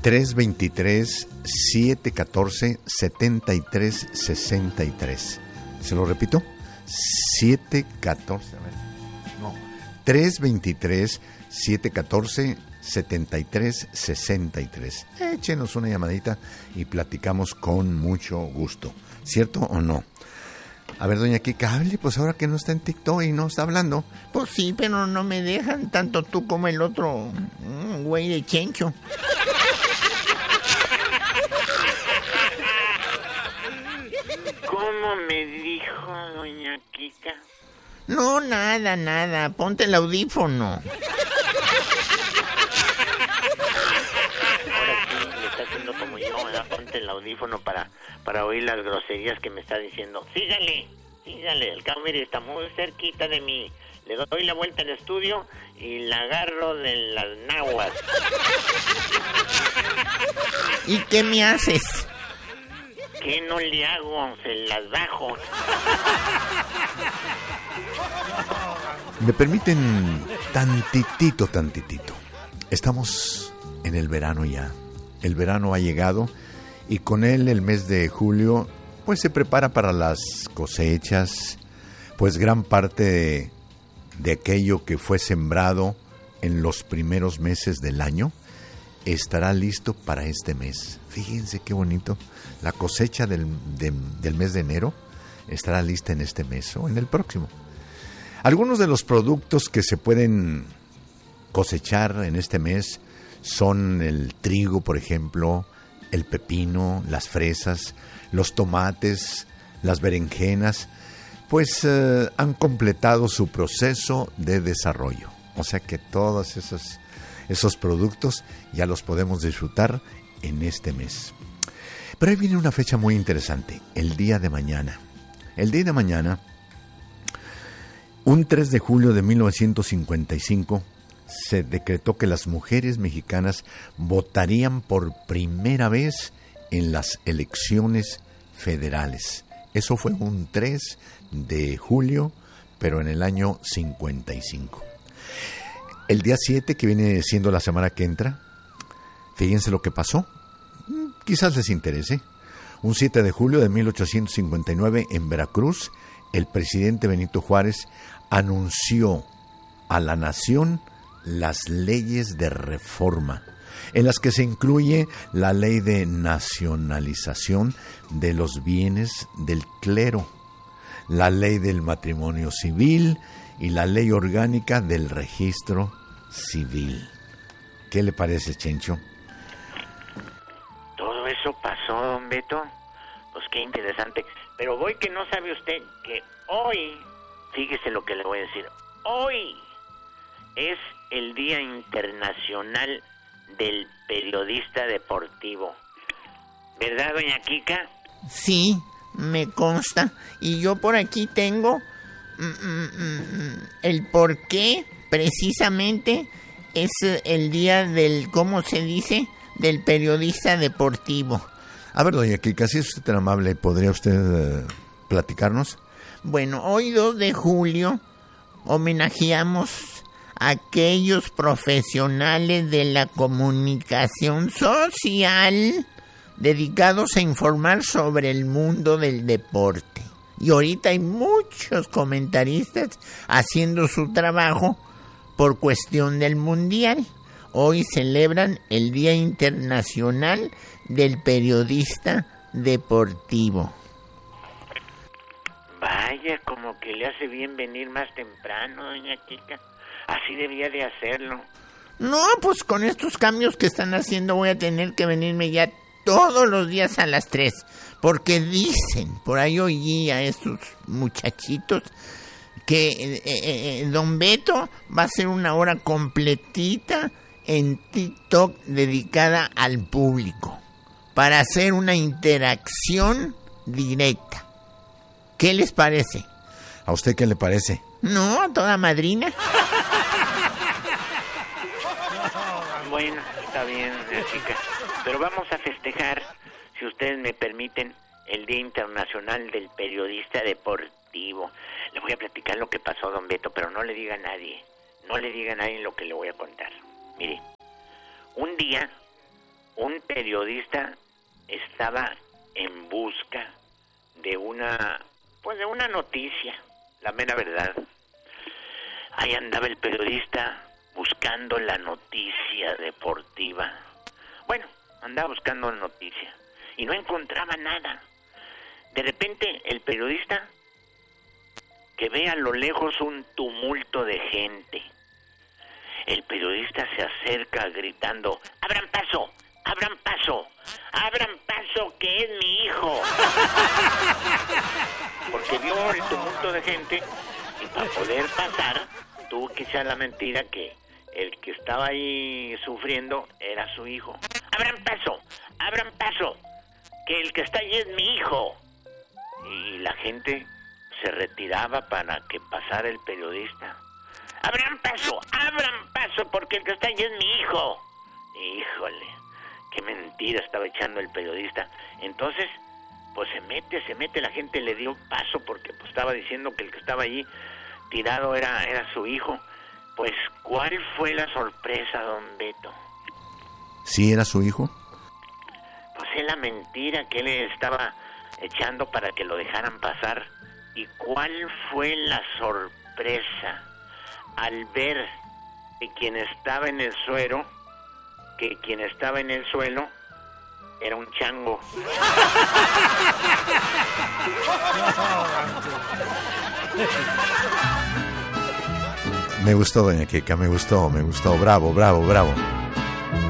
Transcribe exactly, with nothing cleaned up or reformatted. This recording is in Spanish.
tres veintitrés, siete catorce, setenta y tres sesenta y tres. ¿Se lo repito? siete catorce, a ver, no, tres veintitrés, siete catorce, setenta y tres sesenta y tres. Échenos una llamadita y platicamos con mucho gusto. ¿Cierto o no? A ver, doña Kika, hable, pues ahora que no está en TikTok y no está hablando. Pues sí, pero no me dejan, tanto tú como el otro mmm, güey de Chencho. ¿Cómo me dijo doña Kika? No, nada, nada, ponte el audífono. Ahora sí, le está haciendo como yo, ¿verdad? Ponte el audífono para, para oír las groserías que me está diciendo. Sígale, sígale, el cabo, mire, está muy cerquita de mí. Le doy la vuelta al estudio y la agarro de las nahuas. ¿Y qué me haces? ¿Qué no le hago? Se las bajo. Me permiten tantitito, tantitito. Estamos en el verano ya. El verano ha llegado y con él el mes de julio pues se prepara para las cosechas, pues gran parte de, de aquello que fue sembrado en los primeros meses del año estará listo para este mes. Fíjense qué bonito. La cosecha del, de, del mes de enero estará lista en este mes o en el próximo. Algunos de los productos que se pueden cosechar en este mes son el trigo, por ejemplo, el pepino, las fresas, los tomates, las berenjenas, pues eh, han completado su proceso de desarrollo. O sea que todos esos, esos productos ya los podemos disfrutar en este mes. Pero ahí viene una fecha muy interesante, el día de mañana. El día de mañana, un tres de julio de mil novecientos cincuenta y cinco, se decretó que las mujeres mexicanas votarían por primera vez en las elecciones federales. Eso fue un tres de julio, pero en el año cincuenta y cinco. El día siete, que viene siendo la semana que entra, fíjense lo que pasó. Quizás les interese. Un siete de julio de mil ochocientos cincuenta y nueve, en Veracruz, el presidente Benito Juárez anunció a la nación las leyes de reforma, en las que se incluye la ley de nacionalización de los bienes del clero, la ley del matrimonio civil y la ley orgánica del registro civil. ¿Qué le parece, Chencho? Todo eso pasó, don Beto. Pues qué interesante. Pero voy que no sabe usted que hoy, fíjese lo que le voy a decir, hoy es el Día Internacional del Periodista Deportivo. ¿Verdad, doña Kika? Sí, me consta. Y yo por aquí tengo mm, mm, el por qué precisamente es el día del, ¿cómo se dice?, del periodista deportivo. A ver, doña Kika, si es usted tan amable, ¿podría usted uh, platicarnos? Bueno, hoy dos de julio homenajeamos a aquellos profesionales de la comunicación social dedicados a informar sobre el mundo del deporte. Y ahorita hay muchos comentaristas haciendo su trabajo por cuestión del mundial. Hoy celebran el Día Internacional del Periodista Deportivo. Vaya, como que le hace bien venir más temprano, doña Kika. Así debía de hacerlo. No, pues con estos cambios que están haciendo voy a tener que venirme ya todos los días a las tres. Porque dicen, por ahí oí a estos muchachitos, que eh, eh, don Beto va a hacer una hora completita en TikTok dedicada al público para hacer una interacción directa. ¿Qué les parece? ¿A usted qué le parece? No, a toda madrina. Bueno, está bien, chica. Pero vamos a festejar, si ustedes me permiten, el Día Internacional del Periodista Deportivo. Le voy a platicar lo que pasó, don Beto, pero no le diga a nadie. No le diga a nadie lo que le voy a contar. Mire, un día un periodista estaba en busca de una, pues de una noticia, la mera verdad. Ahí andaba el periodista buscando la noticia deportiva. Bueno, andaba buscando noticia y no encontraba nada. De repente el periodista que ve a lo lejos un tumulto de gente. El periodista se acerca gritando: ¡abran paso! ¡Abran paso! ¡Abran paso, que es mi hijo! Porque vio el tumulto de gente y para poder pasar tuvo que echar la mentira que el que estaba ahí sufriendo era su hijo. ¡Abran paso! ¡Abran paso! Que el que está ahí es mi hijo. Y la gente se retiraba para que pasara el periodista. ¡Abran paso! ¡Abran paso! Porque el que está ahí es mi hijo. Híjole, qué mentira estaba echando el periodista. Entonces, pues se mete, se mete, la gente le dio paso porque pues, estaba diciendo que el que estaba allí tirado era, era su hijo. Pues, ¿cuál fue la sorpresa, don Beto? ¿Sí era su hijo? Pues es la mentira que él estaba echando para que lo dejaran pasar. ¿Y cuál fue la sorpresa? Al ver que quien estaba en el suelo, que quien estaba en el suelo era un chango. Me gustó, doña Kika, me gustó, me gustó. Bravo, bravo, bravo.